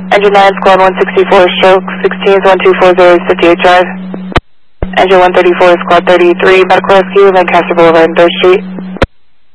Engine 9, Squad 164, stroke 16 is 1240 58 Drive. Engine 134, Squad 33, medical rescue, Lancaster Boulevard and 3rd Street.